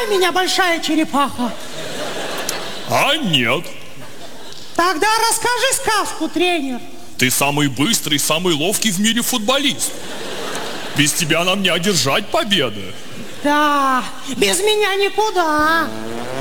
Поймай меня, большая черепаха. А нет. Тогда расскажи сказку, тренер. Ты самый быстрый, самый ловкий в мире футболист. Без тебя нам не одержать победы. Да, без меня никуда.